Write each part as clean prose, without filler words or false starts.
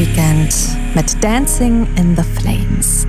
Weekend mit Dancing in the Flames.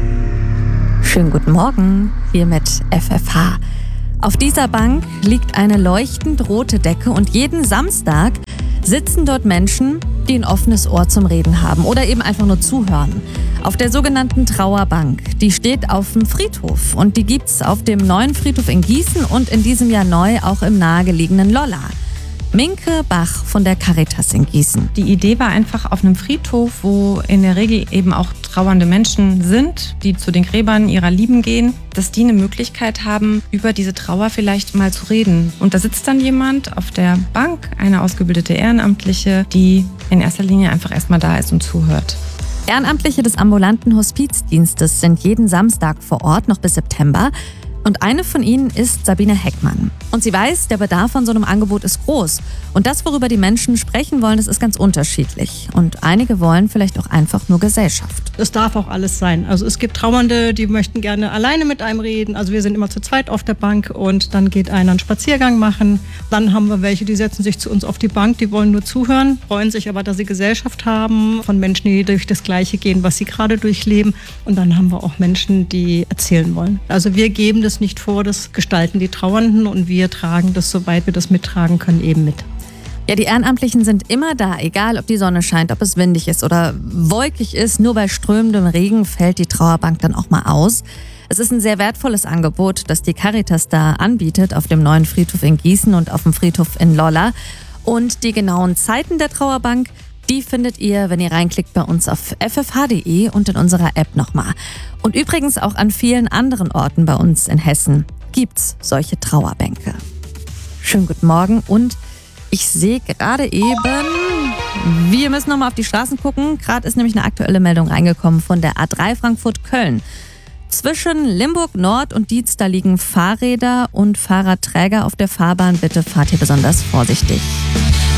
Schönen guten Morgen, hier mit FFH. Auf dieser Bank liegt eine leuchtend rote Decke und jeden Samstag sitzen dort Menschen, die ein offenes Ohr zum Reden haben oder eben einfach nur zuhören. Auf der sogenannten Trauerbank. Die steht auf dem Friedhof und die gibt's auf dem neuen Friedhof in Gießen und in diesem Jahr neu auch im nahegelegenen Lolla. Minke Bach von der Caritas in Gießen. Die Idee war einfach auf einem Friedhof, wo in der Regel eben auch trauernde Menschen sind, die zu den Gräbern ihrer Lieben gehen, dass die eine Möglichkeit haben, über diese Trauer vielleicht mal zu reden. Und da sitzt dann jemand auf der Bank, eine ausgebildete Ehrenamtliche, die in erster Linie einfach erstmal da ist und zuhört. Ehrenamtliche des ambulanten Hospizdienstes sind jeden Samstag vor Ort, noch bis September. Und eine von ihnen ist Sabine Heckmann. Und sie weiß, der Bedarf an so einem Angebot ist groß. Und das, worüber die Menschen sprechen wollen, das ist ganz unterschiedlich. Und einige wollen vielleicht auch einfach nur Gesellschaft. Es darf auch alles sein. Also es gibt Trauernde, die möchten gerne alleine mit einem reden. Also wir sind immer zu zweit auf der Bank und dann geht einer einen Spaziergang machen. Dann haben wir welche, die setzen sich zu uns auf die Bank, die wollen nur zuhören, freuen sich aber, dass sie Gesellschaft haben von Menschen, die durch das Gleiche gehen, was sie gerade durchleben. Und dann haben wir auch Menschen, die erzählen wollen. Also wir geben das nicht vor, das gestalten die Trauernden und wir tragen das, soweit wir das mittragen können, eben mit. Ja, die Ehrenamtlichen sind immer da, egal ob die Sonne scheint, ob es windig ist oder wolkig ist. Nur bei strömendem Regen fällt die Trauerbank dann auch mal aus. Es ist ein sehr wertvolles Angebot, das die Caritas da anbietet auf dem neuen Friedhof in Gießen und auf dem Friedhof in Lolla. Und die genauen Zeiten der Trauerbank, die findet ihr, wenn ihr reinklickt, bei uns auf ffh.de und in unserer App nochmal. Und übrigens auch an vielen anderen Orten bei uns in Hessen gibt's solche Trauerbänke. Schönen guten Morgen und ich sehe gerade eben, wir müssen nochmal auf die Straßen gucken. Gerade ist nämlich eine aktuelle Meldung reingekommen von der A3 Frankfurt-Köln. Zwischen Limburg Nord und Dietz, da liegen Fahrräder und Fahrradträger auf der Fahrbahn. Bitte fahrt hier besonders vorsichtig.